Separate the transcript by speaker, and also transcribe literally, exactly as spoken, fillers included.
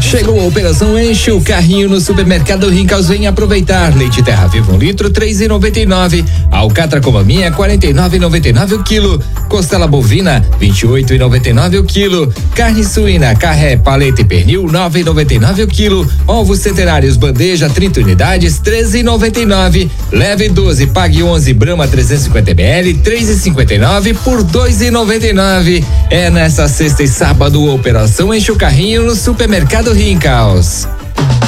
Speaker 1: Chegou a operação Enche o Carrinho no Supermercado Rincals, vem aproveitar. Leite Terra Viva um litro, três e noventa e nove. Alcatra com maminha, quarenta e nove e noventa e nove o quilo. Costela bovina, vinte e oito e noventa e nove o quilo. Carne suína, carré, paleta e pernil, nove e noventa e nove o quilo. Ovos centenários bandeja, trinta unidades, treze e noventa e nove. Leve doze, pague onze. Brahma trezentos e cinquenta mililitros, três e cinquenta e nove por dois e noventa e nove. É nessa sexta e sábado, operação Enche o Carrinho no Supermercado Rincals.